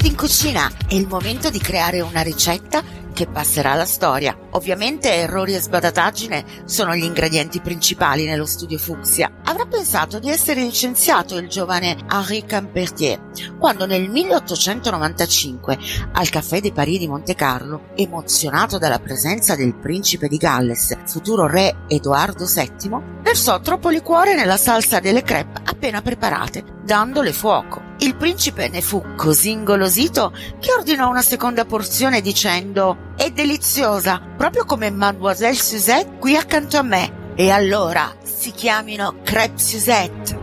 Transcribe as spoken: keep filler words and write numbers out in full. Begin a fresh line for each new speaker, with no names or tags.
in cucina, è il momento di creare una ricetta che passerà alla storia. Ovviamente errori e sbadataggine sono gli ingredienti principali nello studio Fuchsia. Avrà pensato di essere licenziato il giovane Henri Campertier quando nel milleottocentonovantacinque al Café de Paris di Monte Carlo, emozionato dalla presenza del principe di Galles, futuro re Edoardo settimo, versò troppo liquore nella salsa delle crêpe appena preparate, dandole fuoco. Il principe ne fu così ingolosito che ordinò una seconda porzione dicendo: «È deliziosa, proprio come Mademoiselle Suzette qui accanto a me, e allora si chiamino crêpe Suzette».